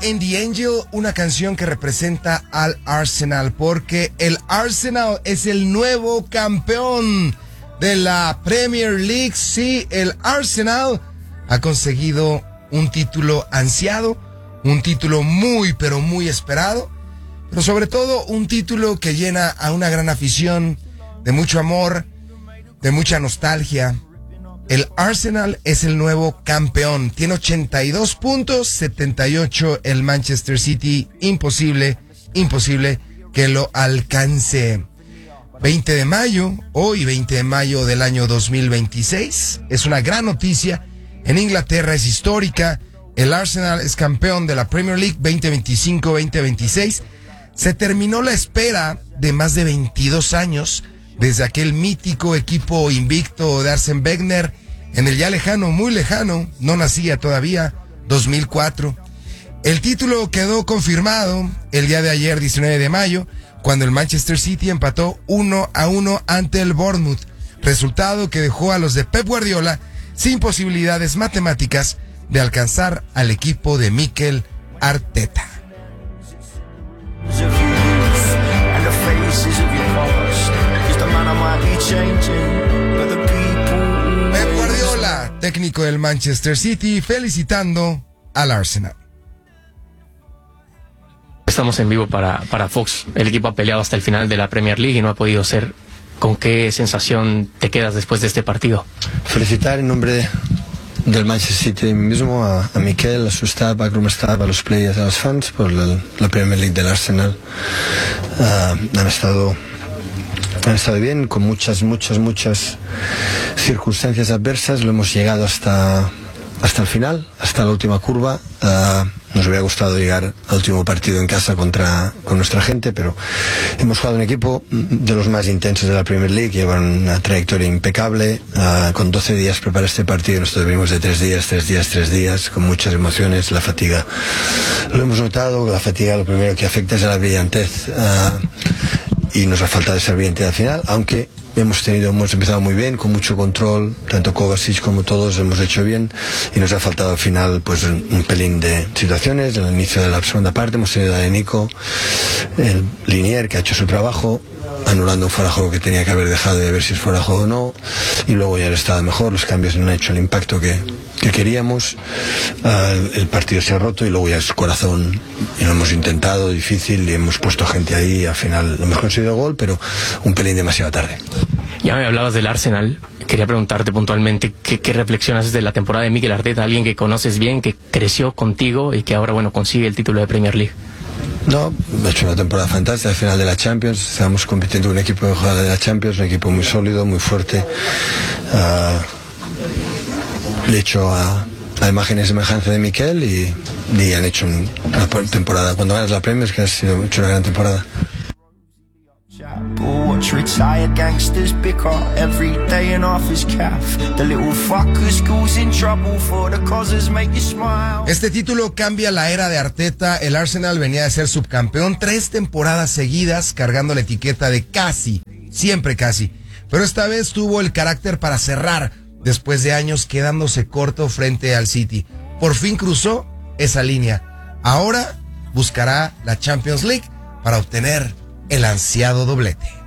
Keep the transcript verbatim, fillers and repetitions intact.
in the Angel, una canción que representa al Arsenal, porque el Arsenal es el nuevo campeón de la Premier League. Sí, el Arsenal ha conseguido un título ansiado, un título muy, pero muy esperado, pero sobre todo un título que llena a una gran afición de mucho amor, de mucha nostalgia. El Arsenal es el nuevo campeón. Tiene ochenta y dos puntos, setenta y ocho el Manchester City. Imposible, imposible que lo alcance. veinte de mayo, hoy veinte de mayo del año dos mil veintiséis. Es una gran noticia. En Inglaterra es histórica. El Arsenal es campeón de la Premier League veinte veinticinco veinte veintiséis. Se terminó la espera de más de veintidós años desde aquel mítico equipo invicto de Arsene Wenger en el ya lejano, muy lejano, no nacía todavía, dos mil cuatro. El título quedó confirmado el día de ayer, diecinueve de mayo, cuando el Manchester City empató uno a uno ante el Bournemouth, resultado que dejó a los de Pep Guardiola sin posibilidades matemáticas de alcanzar al equipo de Mikel Arteta. Pep Guardiola, técnico del Manchester City, felicitando al Arsenal. Estamos en vivo para, para Fox. El equipo ha peleado hasta el final de la Premier League y no ha podido ser. ¿Con qué sensación te quedas después de este partido? Felicitar en nombre de, del Manchester City mismo a, a Mikel, a su staff, a Groom Staff, a los players, a los fans por la, la Premier League del Arsenal. Uh, han estado han estado bien, con muchas, muchas, muchas circunstancias adversas. Lo hemos llegado hasta hasta el final, hasta la última curva. Uh, nos hubiera gustado llegar al último partido en casa contra con nuestra gente, pero hemos jugado un equipo de los más intensos de la Premier League, llevan una trayectoria impecable. Uh, con doce días preparar este partido, nosotros venimos de tres días, tres días, tres días, con muchas emociones. La fatiga, lo hemos notado, la fatiga lo primero que afecta es a la brillantez, uh, y nos ha faltado esa brillantez al final, aunque hemos tenido, hemos empezado muy bien, con mucho control, tanto Kovacic como todos hemos hecho bien, y nos ha faltado al final pues un, un pelín de situaciones. En el inicio de la segunda parte hemos tenido a Nico, el Linier, que ha hecho su trabajo, anulando un fuera de juego que tenía que haber dejado de ver si es fuera de juego o no, y luego ya el estado mejor, los cambios no han hecho el impacto que, que queríamos. Uh, el partido se ha roto y luego ya es corazón, y lo hemos intentado, difícil, y hemos puesto gente ahí, y al final no hemos conseguido gol, pero un pelín demasiado tarde. Ya me hablabas del Arsenal, quería preguntarte puntualmente qué, qué reflexionas de la temporada de Mikel Arteta, alguien que conoces bien, que creció contigo y que ahora bueno consigue el título de Premier League. No, ha hecho una temporada fantástica, al final de la Champions, estamos compitiendo con un equipo de jugada de la Champions, un equipo muy sólido, muy fuerte. Uh, le he hecho a, a imagen y semejanza de Mikel, y, y han hecho un, una temporada, cuando ganas la Premier, es que ha sido hecho una gran temporada. Retired gangsters bicker every day and off his calf. The little fucker school's in trouble for the causes make you smile. Este título cambia la era de Arteta. El Arsenal venía de ser subcampeón tres temporadas seguidas, cargando la etiqueta de casi, siempre casi. Pero esta vez tuvo el carácter para cerrar, después de años quedándose corto frente al City. Por fin cruzó esa línea. Ahora buscará la Champions League para obtener el ansiado doblete.